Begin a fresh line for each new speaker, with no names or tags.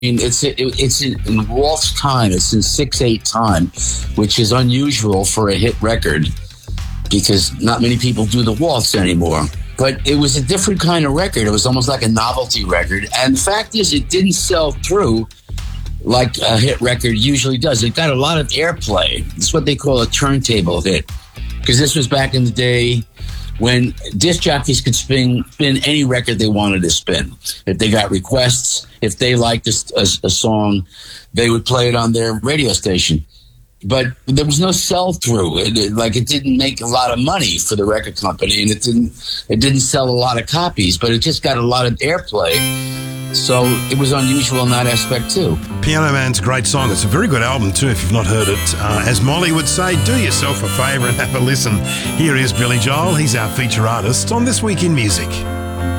it's in waltz time. It's in 6/8 time, which is unusual for a hit record because not many people do the waltz anymore. But it was a different kind of record. It was almost like a novelty record. And the fact is, it didn't sell through like a hit record usually does. It got a lot of airplay. It's what they call a turntable hit. Because this was back in the day when disc jockeys could spin any record they wanted to spin. If they got requests, if they liked a song, they would play it on their radio station. But there was no sell-through. It didn't make a lot of money for the record company, and it didn't sell a lot of copies, but it just got a lot of airplay. So it was unusual in that aspect too.
Piano Man's a great song. It's a very good album too, if you've not heard it. As Molly would say, do yourself a favour and have a listen. Here is Billy Joel. He's our feature artist on This Week in Music.